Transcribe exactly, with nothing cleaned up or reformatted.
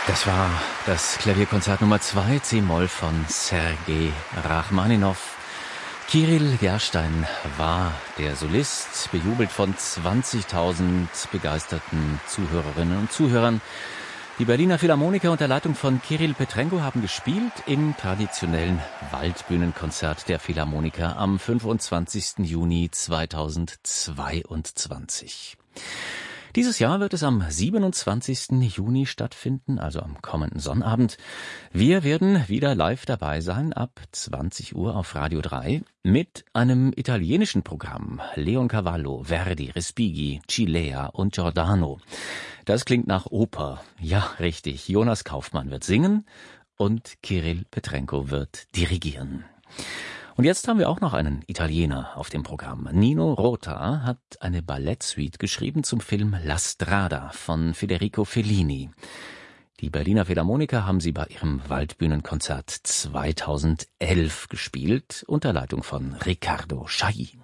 Das war das Klavierkonzert Nummer zwei, C-Moll von Sergei Rachmaninow. Kyrill Gerstein war der Solist, bejubelt von zwanzigtausend begeisterten Zuhörerinnen und Zuhörern. Die Berliner Philharmoniker unter Leitung von Kirill Petrenko haben gespielt im traditionellen Waldbühnenkonzert der Philharmoniker am fünfundzwanzigsten Juni zweitausendzweiundzwanzig. Dieses Jahr wird es am siebenundzwanzigsten Juni stattfinden, also am kommenden Sonnabend. Wir werden wieder live dabei sein ab zwanzig Uhr auf Radio drei mit einem italienischen Programm. Leoncavallo, Verdi, Respighi, Cilea und Giordano. Das klingt nach Oper. Ja, richtig. Jonas Kaufmann wird singen und Kirill Petrenko wird dirigieren. Und jetzt haben wir auch noch einen Italiener auf dem Programm. Nino Rota hat eine Ballettsuite geschrieben zum Film La Strada von Federico Fellini. Die Berliner Philharmoniker haben sie bei ihrem Waldbühnenkonzert zweitausendelf gespielt, unter Leitung von Riccardo Chailly.